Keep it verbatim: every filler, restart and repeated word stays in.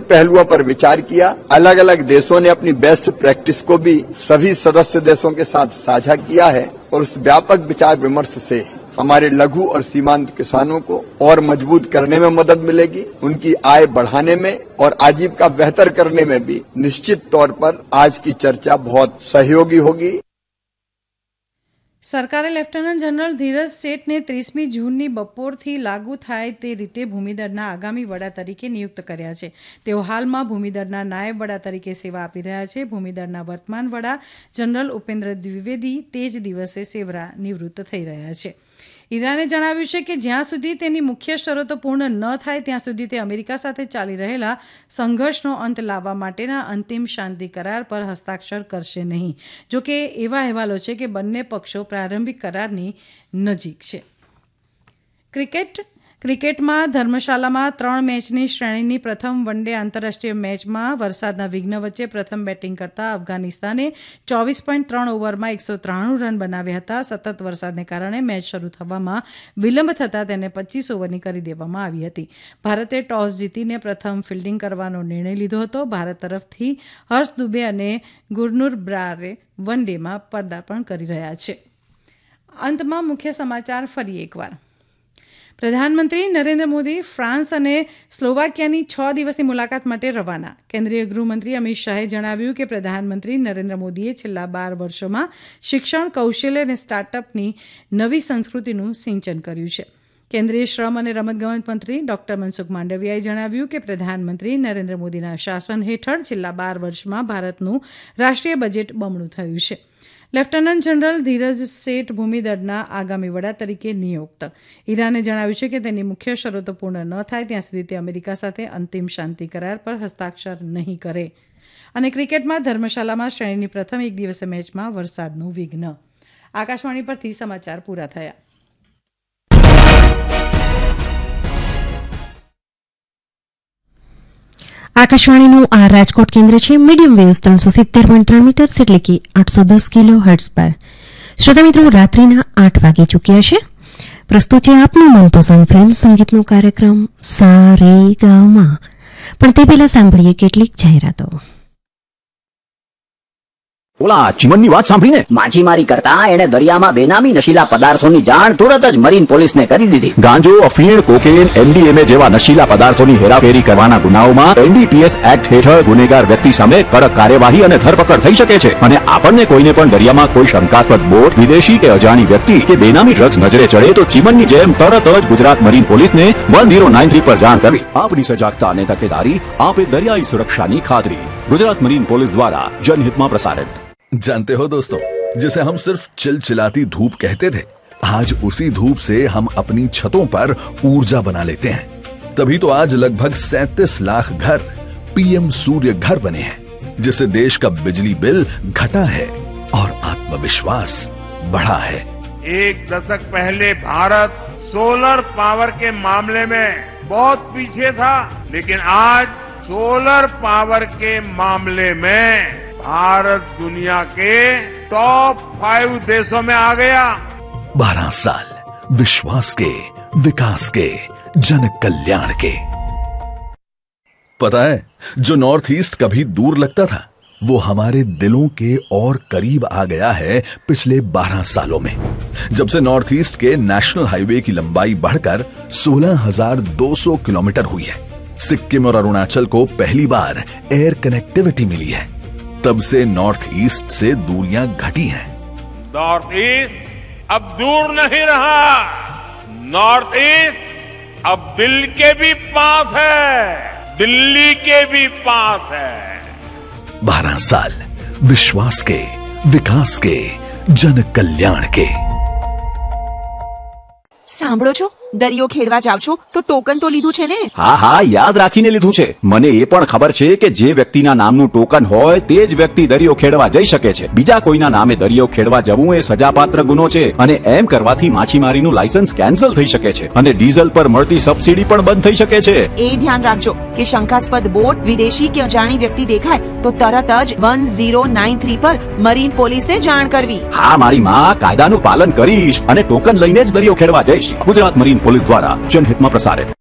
पहलुओं पर विचार किया। अलग अलग देशों ने अपनी बेस्ट प्रैक्टिस को भी सभी सदस्य देशों के साथ साझा किया है और उस व्यापक विचार विमर्श से हमारे लघु और सीमांत किसानों को और मजबूत करने में मदद मिलेगी, उनकी आय बढ़ाने में और आजीविका बेहतर करने में भी निश्चित तौर पर आज की चर्चा बहुत सहयोगी होगी। सरकारे लेफ्टनન્ટ जनरल धीरज सेठने ત્રીસમી જૂનની બપોરથી લાગુ થાય તે રીતે ભૂમિદળના આગામી વડા તરીકે નિયુક્ત કર્યા છે। તેઓ હાલમાં ભૂમિદળના નાયબ વડા તરીકે સેવા આપી રહ્યા છે। ભૂમિદળના વર્તમાન વડા જનરલ ઉપેન્દ્ર દ્વિવેદી તે જ દિવસે સેવા નિવૃત્ત થઈ રહ્યા છે। ઈરાને જણાવ્યું છે કે જ્યાં સુધી તેની મુખ્ય શરતો પૂર્ણ ન થાય ત્યાં સુધી તે અમેરિકા સાથે ચાલી રહેલા સંઘર્ષનો અંત લાવવા માટેના અંતિમ શાંતિ કરાર પર હસ્તાક્ષર કરશે નહીં। જો કે એવા અહેવાલો છે કે બંને પક્ષો પ્રારંભિક કરારની નજીક છે। ક્રિકેટ ક્રિકેટમાં ધર્મશાલામાં ત્રણ મેચની શ્રેણીની પ્રથમ વન ડે આંતરરાષ્ટ્રીય મેચમાં વરસાદના વિઘ્ન વચ્ચે પ્રથમ બેટિંગ કરતા અફઘાનિસ્તાને ચોવીસ પોઈન્ટ ત્રણ ઓવરમાં એકસો ત્રાણું રન બનાવ્યા હતા। સતત વરસાદને કારણે મેચ શરૂ થવામાં વિલંબ થતાં તેને પચીસ ઓવરની કરી દેવામાં આવી હતી। ભારતે ટોસ જીતીને પ્રથમ ફિલ્ડિંગ કરવાનો નિર્ણય લીધો હતો। ભારત તરફથી હર્ષ દુબે અને ગુરનુર બ્રારે વન ડેમાં પદાર્પણ કરી રહ્યા છે। અંતમાં મુખ્ય સમાચાર ફરી એકવાર। પ્રધાનમંત્રી નરેન્દ્ર મોદી ફ્રાન્સ અને સ્લોવાકિયાની છ દિવસની મુલાકાત માટે રવાના। કેન્દ્રીય ગૃહમંત્રી અમિત શાહે જણાવ્યું કે પ્રધાનમંત્રી નરેન્દ્ર મોદીએ છેલ્લા બાર વર્ષોમાં શિક્ષણ, કૌશલ્ય અને સ્ટાર્ટઅપની નવી સંસ્કૃતિનું સિંચન કર્યું છે। કેન્દ્રીય શ્રમ અને રમતગમત મંત્રી ડોક્ટર મનસુખ માંડવિયાએ જણાવ્યું કે પ્રધાનમંત્રી નરેન્દ્ર મોદીના શાસન હેઠળ છેલ્લા બાર વર્ષમાં ભારતનું રાષ્ટ્રીય બજેટ બમણું થયું છે। લેફ્ટનન્ટ જનરલ ધીરજ સેઠ ભૂમિદળના આગામી વડા તરીકે નિયુક્ત। ઈરાને જણાવ્યું છે કે તેની મુખ્ય શરતો પૂર્ણ ન થાય ત્યાં સુધી તે અમેરિકા સાથે અંતિમ શાંતિ કરાર પર હસ્તાક્ષર નહીં કરે। અને ક્રિકેટમાં ધર્મશાલામાં શ્રેણીની પ્રથમ એક દિવસીય મેચમાં વરસાદનું વિઘ્ન। આકાશવાણી પરથી સમાચાર પૂરા થયા। આકાશવાણીનું આ રાજકોટ કેન્દ્ર છે। મીડિયમ વેવ્સ ત્રણસો સિત્તેર પોઈન્ટ ત્રણ મીટર્સ એટલે કે આઠસો દસ કિલો હર્ટ્ઝ પર। શ્રોતા મિત્રો, રાત્રિના આઠ વાગી ચૂક્યા છે। પ્રસ્તુત છે આપનો મનપસંદ ફિલ્મ સંગીતનો કાર્યક્રમ સા રે ગા મા। પણ તે પહેલા સાંભળીએ કેટલીક જાહેરાતો। ઓલા ચીમનની વાત સાંભળીને માછીમારી કરતા એને દરિયામાં બેનામી નશીલા પદાર્થોની જાણ તુરત જ મરીન પોલીસને કરી દીધી। ગાંજો, અફીણ, કોકેન, એમડીએમએ જેવા નશીલા પદાર્થોની હેરાફેરી કરવાના ગુનાઓમાં એનડીપીએસ એક્ટ હેઠળ ગુનેગાર વ્યક્તિ સામે કડક કાર્યવાહી અને ધરપકડ થઈ શકે છે। અને આપણને કોઈને પણ દરિયામાં કોઈ શંકાસ્પદ બોટ, વિદેશી કે અજાણી વ્યક્તિ કે બેનામી ડ્રગ્સ નજરે ચડે તો ચીમનની જેમ તરત જ ગુજરાત મરીન પોલીસને વન ઝીરો નાઇન થ્રી પર જાણ કરવી। આપની સજાગતા અને તકેદારી આપે દરિયાઈ સુરક્ષાની ખાતરી। ગુજરાત મરીન પોલીસ દ્વારા जनहित में प्रसारित। जानते हो दोस्तों, जिसे हम सिर्फ चिलचिलाती धूप कहते थे, आज उसी धूप से हम अपनी छतों पर ऊर्जा बना लेते हैं। तभी तो आज लगभग सैंतीस लाख घर पीएम सूर्य घर बने हैं, जिससे देश का बिजली बिल घटा है और आत्मविश्वास बढ़ा है। एक दशक पहले भारत सोलर पावर के मामले में बहुत पीछे था, लेकिन आज सोलर पावर के मामले में भारत दुनिया के टॉप फाइव देशों में आ गया। बारह साल विश्वास के, विकास के, जन कल्याण के। पता है, जो नॉर्थ ईस्ट कभी दूर लगता था, वो हमारे दिलों के और करीब आ गया है पिछले बारह सालों में। जब से नॉर्थ ईस्ट के नेशनल हाईवे की लंबाई बढ़कर सोलह हजार दो सौ किलोमीटर हुई है, सिक्किम और अरुणाचल को पहली बार एयर कनेक्टिविटी मिली है, तब से नॉर्थ ईस्ट से दूरियां घटी हैं। नॉर्थ ईस्ट अब दूर नहीं रहा, नॉर्थ ईस्ट अब दिल के भी पास है, दिल्ली के भी पास है। बारह साल विश्वास के, विकास के, जन कल्याण के। સાંભળો છો, દરિયો ખેડવા જાવ છો તો ટોકન તો લીધું છે ને? હા હા, યાદ રાખીને લીધું છે। મને એ પણ ખબર છે કે જે વ્યક્તિના નામનું ટોકન હોય તે જ વ્યક્તિ દરિયો ખેડવા જઈ શકે છે। બીજા કોઈના નામે દરિયો ખેડવા જવું એ સજાપાત્ર ગુનો છે અને એમ કરવાથી માછીમારીનું લાયસન્સ કેન્સલ થઈ શકે છે અને ડીઝલ પર મળતી સબસિડી પણ બંધ થઈ શકે છે। એ ધ્યાન રાખજો કે શંકાસ્પદ બોટ, વિદેશી કે અજાણી વ્યક્તિ દેખાય તો તરત જ વન ઝીરો નાઇન થ્રી પર મરીન પોલીસને જાણ કરવી। હા મારી માં, કાયદાનું પાલન કરીશ અને ટોકન લઈને જ દરિયો ખેડવા જઈશ। ગુજરાત મરીન પોલીસ દ્વારા जनहित में प्रसारित।